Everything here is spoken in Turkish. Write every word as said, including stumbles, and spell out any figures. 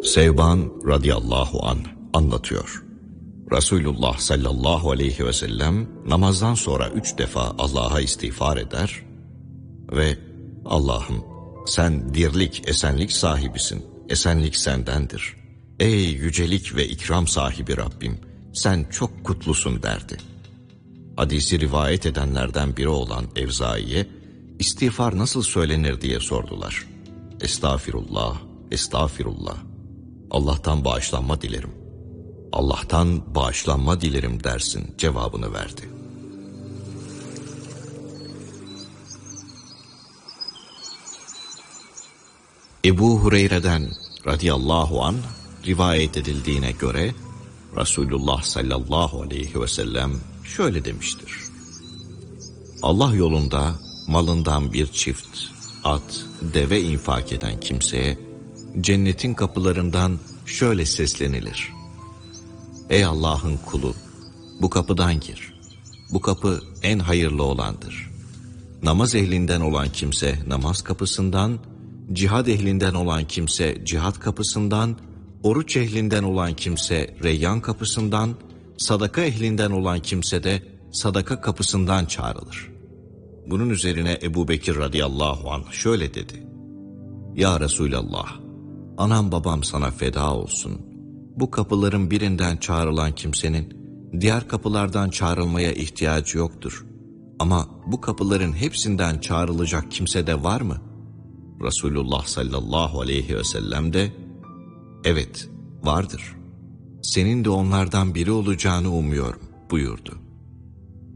Sevban radıyallahu anh anlatıyor. Resulullah sallallahu aleyhi ve sellem namazdan sonra üç defa Allah'a istiğfar eder ve Allah'ım sen dirlik, esenlik sahibisin, esenlik sendendir. Ey yücelik ve ikram sahibi Rabbim, sen çok kutlusun derdi. Hadisi rivayet edenlerden biri olan Evzai'ye istiğfar nasıl söylenir diye sordular. Estağfirullah, estağfirullah. Allah'tan bağışlanma dilerim. Allah'tan bağışlanma dilerim dersin cevabını verdi. Ebu Hureyre'den radıyallahu anh rivayet edildiğine göre Resulullah sallallahu aleyhi ve sellem şöyle demiştir. Allah yolunda malından bir çift, at, deve infak eden kimseye cennetin kapılarından şöyle seslenilir. Ey Allah'ın kulu, bu kapıdan gir. Bu kapı en hayırlı olandır. Namaz ehlinden olan kimse namaz kapısından, cihad ehlinden olan kimse cihad kapısından, oruç ehlinden olan kimse reyyan kapısından, sadaka ehlinden olan kimse de sadaka kapısından çağrılır. Bunun üzerine Ebu Bekir radıyallahu anh şöyle dedi. Ya Resulallah, anam babam sana feda olsun. Bu kapıların birinden çağrılan kimsenin diğer kapılardan çağrılmaya ihtiyacı yoktur. Ama bu kapıların hepsinden çağrılacak kimse de var mı? Resulullah sallallahu aleyhi ve sellem de evet vardır. Senin de onlardan biri olacağını umuyorum buyurdu.